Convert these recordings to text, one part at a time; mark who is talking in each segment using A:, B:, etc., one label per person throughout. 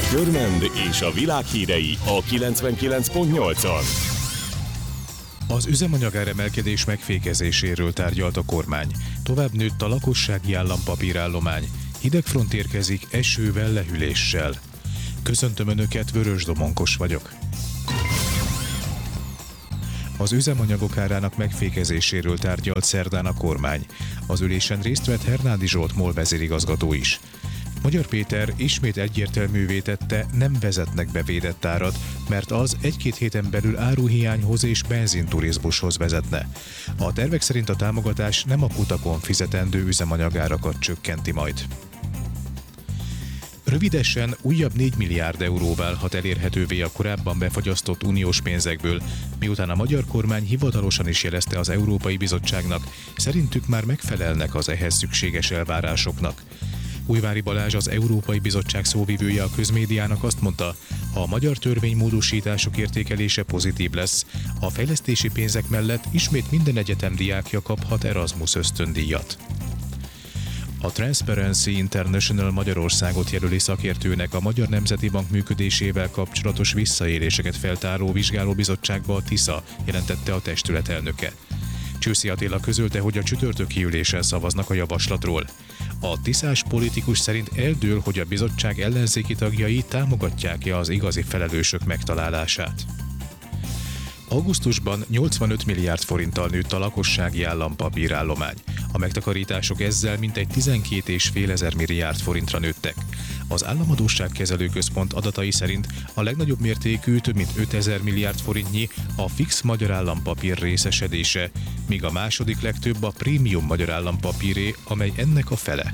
A: Körmend és a világ hírei a 99.8-on.
B: Az üzemanyagáremelkedés megfékezéséről tárgyalt a kormány. Tovább nőtt a lakossági állampapírállomány. Hidegfront érkezik esővel, lehűléssel. Köszöntöm Önöket, Vörös Domonkos vagyok. Az üzemanyagok árának megfékezéséről tárgyalt szerdán a kormány. Az ülésen részt vett Hernádi Zsolt MOL vezérigazgató is. Magyar Péter ismét egyértelművé tette, nem vezetnek be védett árat, mert az egy-két héten belül áruhiányhoz és benzinturizmushoz vezetne. A tervek szerint a támogatás nem a kutakon fizetendő üzemanyagárakat csökkenti majd. Rövidesen újabb 4 milliárd euró válhat elérhetővé a korábban befagyasztott uniós pénzekből, miután a magyar kormány hivatalosan is jelezte az Európai Bizottságnak, szerintük már megfelelnek az ehhez szükséges elvárásoknak. Újvári Balázs, az Európai Bizottság szóvivője a közmédiának azt mondta, a magyar törvénymódosítások értékelése pozitív lesz, a fejlesztési pénzek mellett ismét minden egyetem diákja kaphat Erasmus ösztöndíjat. A Transparency International Magyarországot jelöli szakértőnek a Magyar Nemzeti Bank működésével kapcsolatos visszaéléseket feltáró vizsgálóbizottságba a TISA, jelentette a testület elnöke. Csőszi Attila közölte, hogy a csütörtöki ülésen szavaznak a javaslatról. A tiszás politikus szerint eldől, hogy a bizottság ellenzéki tagjai támogatják-e az igazi felelősök megtalálását. Augusztusban 85 milliárd forinttal nőtt a lakossági állampapírállomány. A megtakarítások ezzel mintegy 12,5 ezer milliárd forintra nőttek. Az Államadósságkezelő Központ adatai szerint a legnagyobb mértékű, több mint 5 ezer milliárd forintnyi a fix magyar állampapír részesedése, míg a második legtöbb a prémium magyar állampapíré, amely ennek a fele.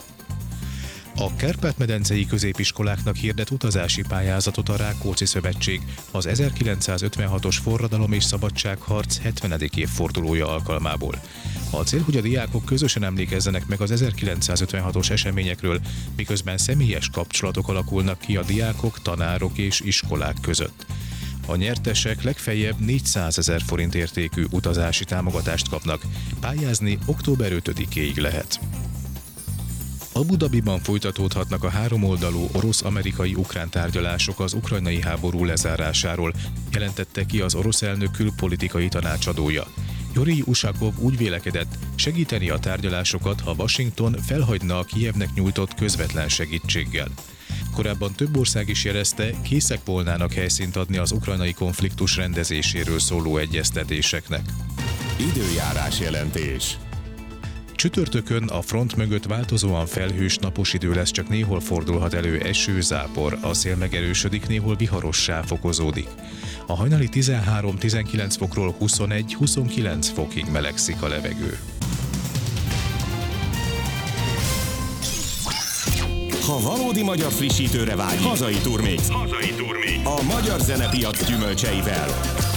B: A Kárpát-medencei középiskoláknak hirdet utazási pályázatot a Rákóczi Szövetség az 1956-os forradalom és szabadságharc 70. évfordulója alkalmából. A cél, hogy a diákok közösen emlékezzenek meg az 1956-os eseményekről, miközben személyes kapcsolatok alakulnak ki a diákok, tanárok és iskolák között. A nyertesek legfeljebb 400 000 forint értékű utazási támogatást kapnak, pályázni október 5-éig lehet. Abu Dhabiban folytatódhatnak a háromoldalú orosz-amerikai-ukrán tárgyalások az ukrajnai háború lezárásáról, jelentette ki az orosz elnök külpolitikai tanácsadója. Yuri Ushakov úgy vélekedett, segíteni a tárgyalásokat, ha Washington felhagyna a Kijevnek nyújtott közvetlen segítséggel. Korábban több ország is jelezte, készek volnának helyszínt adni az ukrajnai konfliktus rendezéséről szóló egyeztetéseknek.
A: Időjárás jelentés.
B: Csütörtökön a front mögött változóan felhős, napos idő lesz, csak néhol fordulhat elő eső, zápor, a szél megerősödik, néhol viharossá fokozódik. A hajnali 13-19 fokról 21-29 fokig melegszik a levegő.
A: Ha valódi magyar frissítőre vágyik, hazai turmix. A magyar zenepiac gyümölcseivel.